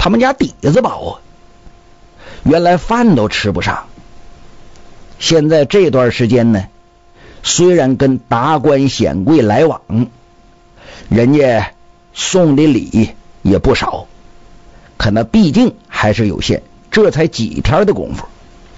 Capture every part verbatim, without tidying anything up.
他们家底子薄啊，原来饭都吃不上。现在这段时间呢，虽然跟达官显贵来往，人家送的礼也不少，可那毕竟还是有限，这才几天的功夫。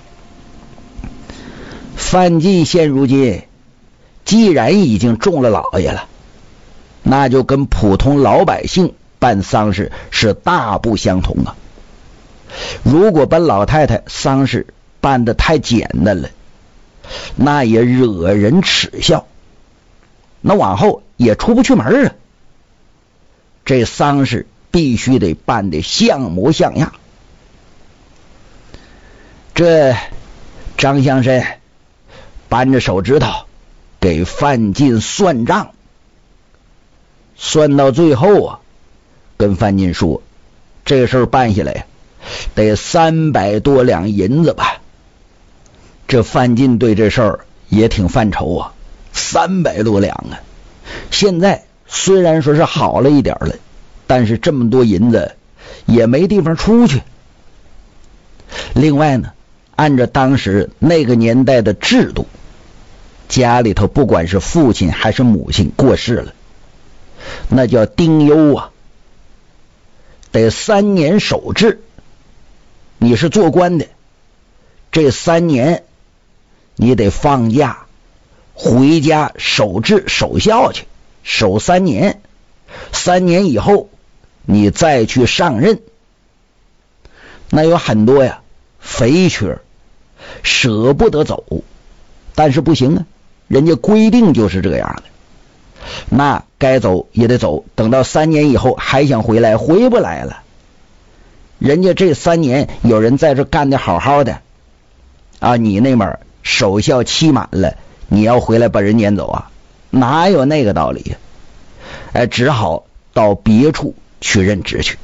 范进现如今既然已经中了老爷了，那就跟普通老百姓办丧事是大不相同啊。如果把老太太丧事办得太简单了，那也惹人耻笑，那往后也出不去门了。这丧事必须得办得像模像样。这张香山扳着手指头给范进算账，算到最后啊，跟范进说，这事儿办下来得三百多两银子吧。这范进对这事儿也挺犯愁啊，三百多两啊！现在虽然说是好了一点了，但是这么多银子也没地方出去。另外呢，按照当时那个年代的制度，家里头不管是父亲还是母亲过世了，那叫丁忧啊，得三年守制。你是做官的，这三年你得放假回家守制守孝去，守三年，三年以后你再去上任。那有很多呀肥缺舍不得走，但是不行啊，人家规定就是这样的，那该走也得走，等到三年以后还想回来回不来了。人家这三年有人在这干得好好的啊，你那边守孝期满了，你要回来把人撵走啊？哪有那个道理呀？哎，只好到别处去任职去。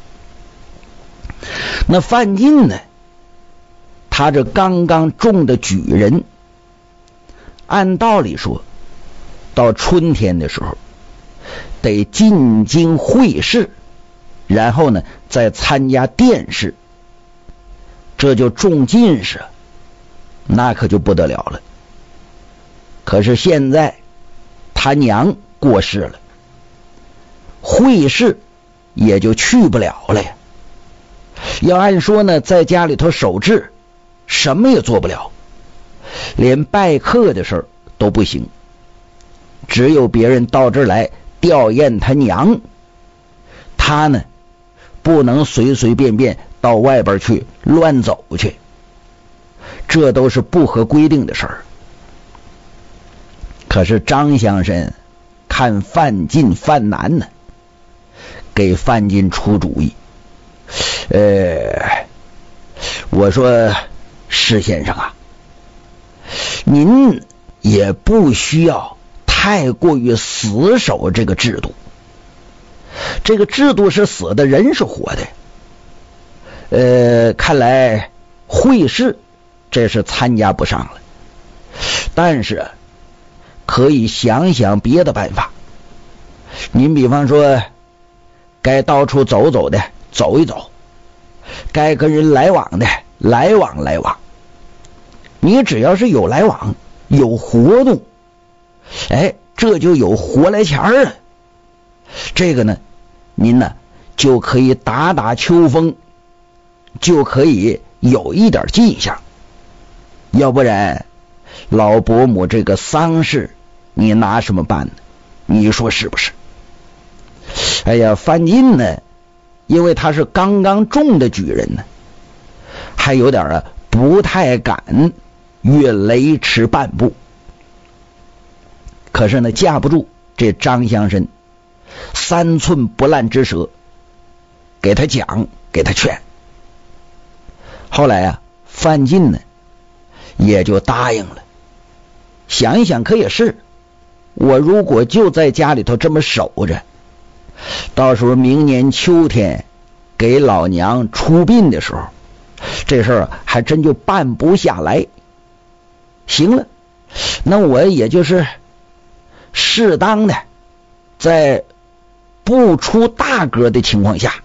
那范进呢，他这刚刚中的举人，按道理说到春天的时候得进京会试，然后呢再参加殿试，这就中进士，那可就不得了了。可是现在他娘过世了，会试也就去不了了呀。要按说呢，在家里头守制什么也做不了，连拜客的事儿都不行，只有别人到这儿来吊唁他娘，他呢不能随随便便到外边去乱走去，这都是不合规定的事儿。可是张香山看范进犯难呢，给范进出主意。呃，我说施先生啊，您也不需要太过于死守这个制度，这个制度是死的，人是活的。呃，看来会试这是参加不上了，但是可以想想别的办法。您比方说该到处走走的走一走，该跟人来往的来往来往，你只要是有来往有活动，哎，这就有活来钱儿了。这个呢您呢就可以打打秋风，就可以有一点迹象。要不然老伯母这个丧事你拿什么办呢？你说是不是？哎呀，范进呢，因为他是刚刚中的举人呢，还有点啊不太敢越雷池半步。可是呢架不住这张香山三寸不烂之舌，给他讲给他劝。后来啊范进呢也就答应了。想一想可也是，我如果就在家里头这么守着，到时候明年秋天给老娘出殡的时候，这事儿还真就办不下来。行了，那我也就是适当的在不出大格的情况下